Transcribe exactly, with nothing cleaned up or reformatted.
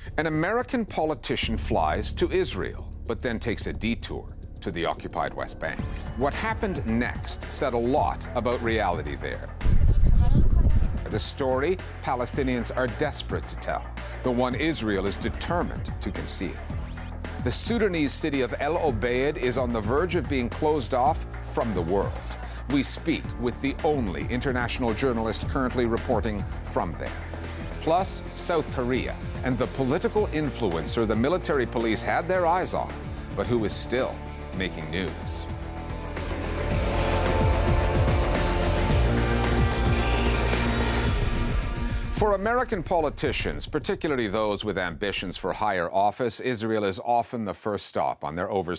An American politician flies to Israel, but then takes a detour to the occupied West Bank. What happened next said a lot about reality there. The story Palestinians are desperate to tell, the one Israel is determined to conceal. The Sudanese city of El Obeid is on the verge of being closed off from the world. We speak with the only international journalist currently reporting from there. Plus, South Korea and the political influencer the military police had their eyes on, but who is still making news. For American politicians, particularly those with ambitions for higher office, Israel is often the first stop on their overseas